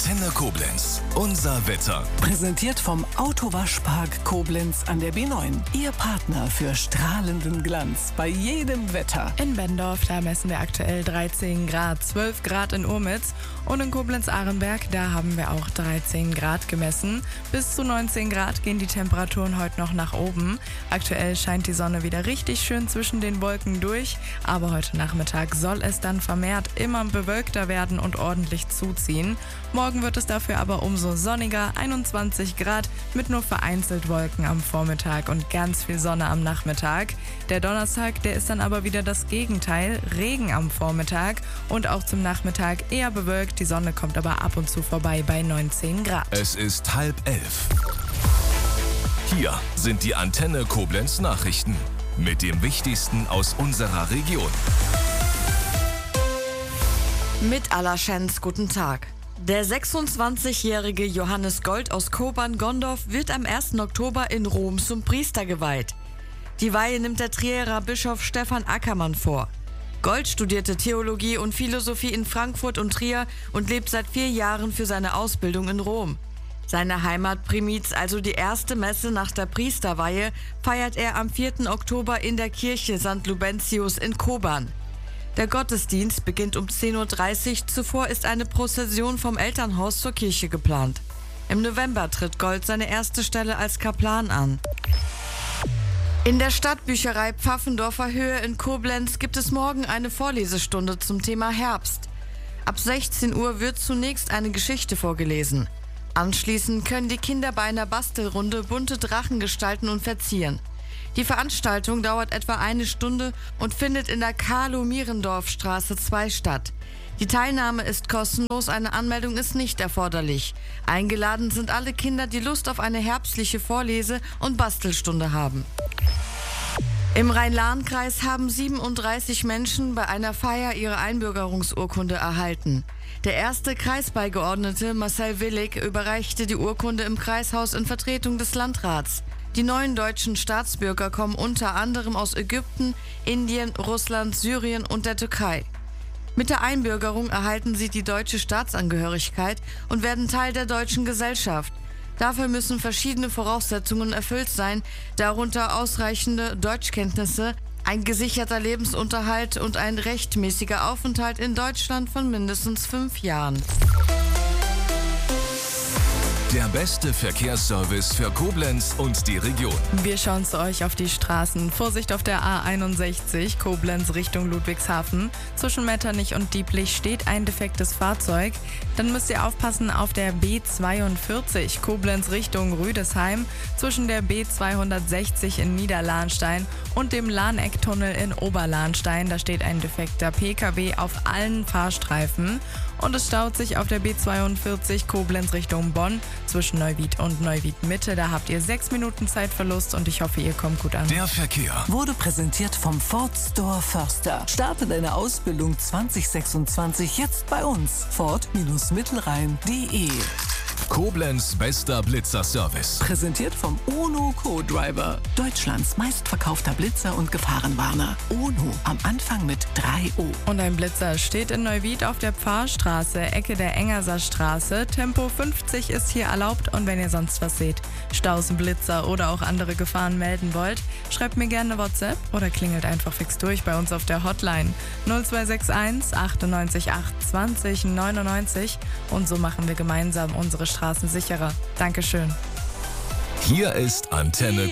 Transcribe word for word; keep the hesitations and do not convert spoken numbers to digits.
Antenne Koblenz. Unser Wetter. Präsentiert vom Autowaschpark Koblenz an der B neun. Ihr Partner für strahlenden Glanz bei jedem Wetter. In Bendorf, da messen wir aktuell dreizehn Grad, zwölf Grad in Urmitz. Und in Koblenz-Ahrenberg, da haben wir auch dreizehn Grad gemessen. Bis zu neunzehn Grad gehen die Temperaturen heute noch nach oben. Aktuell scheint die Sonne wieder richtig schön zwischen den Wolken durch. Aber heute Nachmittag soll es dann vermehrt immer bewölkter werden und ordentlich zuziehen. Morgen wird es dafür aber umso sonniger, einundzwanzig Grad mit nur vereinzelt Wolken am Vormittag und ganz viel Sonne am Nachmittag. Der Donnerstag, der ist dann aber wieder das Gegenteil, Regen am Vormittag und auch zum Nachmittag eher bewölkt. Die Sonne kommt aber ab und zu vorbei bei neunzehn Grad. Es ist halb elf. Hier sind die Antenne Koblenz Nachrichten mit dem Wichtigsten aus unserer Region. Mit aller Chance, guten Tag. Der sechsundzwanzigjährige Johannes Gold aus Kobern-Gondorf wird am ersten Oktober in Rom zum Priester geweiht. Die Weihe nimmt der Trierer Bischof Stefan Ackermann vor. Gold studierte Theologie und Philosophie in Frankfurt und Trier und lebt seit vier Jahren für seine Ausbildung in Rom. Seine Heimat Primiz, also die erste Messe nach der Priesterweihe, feiert er am vierten Oktober in der Kirche Sankt Lubentius in Kobern. Der Gottesdienst beginnt um zehn Uhr dreißig, zuvor ist eine Prozession vom Elternhaus zur Kirche geplant. Im November tritt Gold seine erste Stelle als Kaplan an. In der Stadtbücherei Pfaffendorfer Höhe in Koblenz gibt es morgen eine Vorlesestunde zum Thema Herbst. Ab sechzehn Uhr wird zunächst eine Geschichte vorgelesen. Anschließend können die Kinder bei einer Bastelrunde bunte Drachen gestalten und verzieren. Die Veranstaltung dauert etwa eine Stunde und findet in der Carlo-Mierendorf-Straße zwei statt. Die Teilnahme ist kostenlos, eine Anmeldung ist nicht erforderlich. Eingeladen sind alle Kinder, die Lust auf eine herbstliche Vorlese- und Bastelstunde haben. Im Rhein-Lahn-Kreis haben siebenunddreißig Menschen bei einer Feier ihre Einbürgerungsurkunde erhalten. Der erste Kreisbeigeordnete Marcel Willig überreichte die Urkunde im Kreishaus in Vertretung des Landrats. Die neuen deutschen Staatsbürger kommen unter anderem aus Ägypten, Indien, Russland, Syrien und der Türkei. Mit der Einbürgerung erhalten sie die deutsche Staatsangehörigkeit und werden Teil der deutschen Gesellschaft. Dafür müssen verschiedene Voraussetzungen erfüllt sein, darunter ausreichende Deutschkenntnisse, ein gesicherter Lebensunterhalt und ein rechtmäßiger Aufenthalt in Deutschland von mindestens fünf Jahren. Der beste Verkehrsservice für Koblenz und die Region. Wir schauen zu euch auf die Straßen. Vorsicht auf der A einundsechzig, Koblenz Richtung Ludwigshafen. Zwischen Metternich und Dieblich steht ein defektes Fahrzeug. Dann müsst ihr aufpassen auf der B zweiundvierzig, Koblenz Richtung Rüdesheim. Zwischen der B zweihundertsechzig in Niederlahnstein und dem Lahnecktunnel in Oberlahnstein. Da steht ein defekter P K W auf allen Fahrstreifen. Und es staut sich auf der B zweiundvierzig Koblenz Richtung Bonn. Zwischen Neuwied und Neuwied Mitte, da habt ihr sechs Minuten Zeitverlust und ich hoffe, ihr kommt gut an. Der Verkehr wurde präsentiert vom Ford Store Förster. Starte deine Ausbildung zwanzig sechsundzwanzig jetzt bei uns. Ford Mittelrhein punkt de. Koblenz bester Blitzerservice. Präsentiert vom Ono Co-Driver. Deutschlands meistverkaufter Blitzer und Gefahrenwarner. Ono, am Anfang mit drei O. Und ein Blitzer steht in Neuwied auf der Pfarrstraße, Ecke der Engerser Straße. Tempo fünfzig ist hier erlaubt und wenn ihr sonst was seht, Staus, Blitzer oder auch andere Gefahren melden wollt, schreibt mir gerne WhatsApp oder klingelt einfach fix durch bei uns auf der Hotline null zwei sechs eins achtundneunzig acht zwanzig neunundneunzig und so machen wir gemeinsam unsere Straßen sicherer. Dankeschön. Hier ist Antenne